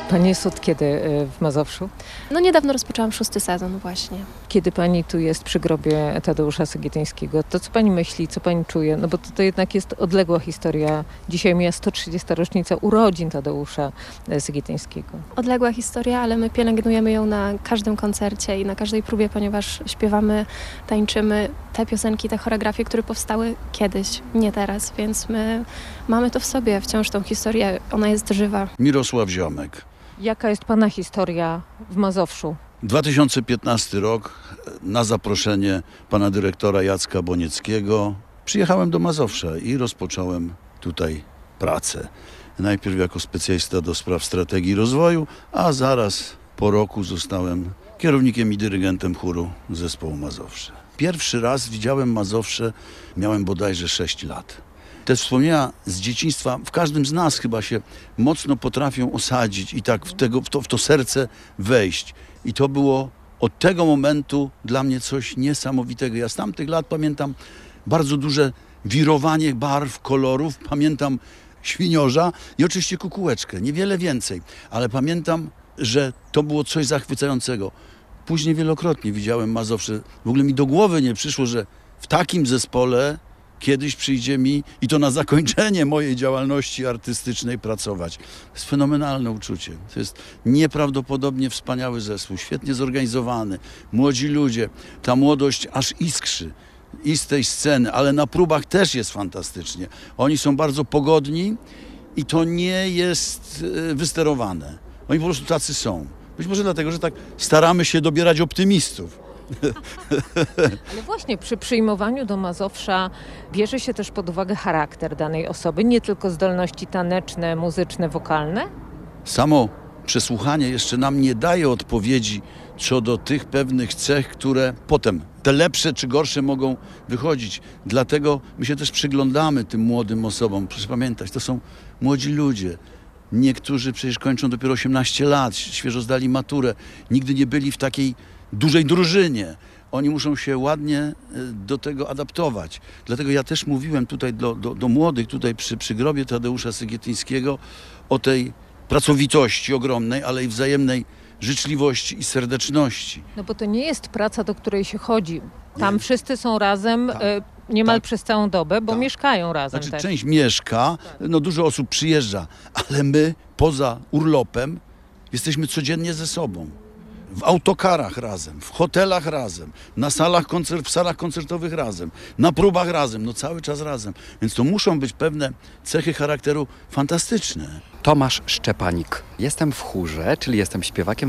Pani jest od kiedy w Mazowszu? No niedawno rozpoczęłam 6. sezon właśnie. Kiedy pani tu jest przy grobie Tadeusza Sygietyńskiego, to co pani myśli, co pani czuje? No bo to jednak jest odległa historia. Dzisiaj mija 130. rocznica urodzin Tadeusza Sygietyńskiego. Odległa historia, ale my pielęgnujemy ją na każdym koncercie i na każdej próbie, ponieważ śpiewamy, tańczymy te piosenki, te choreografie, które powstały kiedyś, nie teraz, więc my mamy to w sobie, wciąż tą historię, ona jest żywa. Mirosław Ziomek. Jaka jest pana historia w Mazowszu? 2015 rok, na zaproszenie pana dyrektora Jacka Bonieckiego przyjechałem do Mazowsza i rozpocząłem tutaj pracę. Najpierw jako specjalista do spraw strategii rozwoju, a zaraz po roku zostałem kierownikiem i dyrygentem chóru zespołu Mazowsze. Pierwszy raz widziałem Mazowsze, miałem bodajże 6 lat. Te wspomnienia z dzieciństwa w każdym z nas chyba się mocno potrafią osadzić i tak w to serce wejść. I to było od tego momentu dla mnie coś niesamowitego. Ja z tamtych lat pamiętam bardzo duże wirowanie barw, kolorów. Pamiętam Świniorza i oczywiście Kukułeczkę, niewiele więcej. Ale pamiętam, że to było coś zachwycającego. Później wielokrotnie widziałem Mazowsze. W ogóle mi do głowy nie przyszło, że w takim zespole kiedyś przyjdzie mi, i to na zakończenie mojej działalności artystycznej, pracować. To jest fenomenalne uczucie. To jest nieprawdopodobnie wspaniały zespół, świetnie zorganizowany, młodzi ludzie. Ta młodość aż iskrzy i z tej sceny, ale na próbach też jest fantastycznie. Oni są bardzo pogodni i to nie jest wysterowane. Oni po prostu tacy są. Być może dlatego, że tak staramy się dobierać optymistów. Ale właśnie przy przyjmowaniu do Mazowsza bierze się też pod uwagę charakter danej osoby, nie tylko zdolności taneczne, muzyczne, wokalne? Samo przesłuchanie jeszcze nam nie daje odpowiedzi co do tych pewnych cech, które potem, te lepsze czy gorsze, mogą wychodzić. Dlatego my się też przyglądamy tym młodym osobom. Proszę pamiętać, to są młodzi ludzie. Niektórzy przecież kończą dopiero 18 lat, świeżo zdali maturę. Nigdy nie byli w takiej dużej drużynie. Oni muszą się ładnie do tego adaptować. Dlatego ja też mówiłem tutaj do młodych, tutaj przy grobie Tadeusza Sygietyńskiego o tej pracowitości ogromnej, ale i wzajemnej życzliwości i serdeczności. No bo to nie jest praca, do której się chodzi. Tam Nie. wszyscy są razem niemal Tak. przez całą dobę, bo Tak. mieszkają razem Znaczy też. część mieszka, no dużo osób przyjeżdża, ale my poza urlopem jesteśmy codziennie ze sobą. W autokarach razem, w hotelach razem, w salach koncertowych razem, na próbach razem, no cały czas razem. Więc to muszą być pewne cechy charakteru fantastyczne. Tomasz Szczepanik. Jestem w chórze, czyli jestem śpiewakiem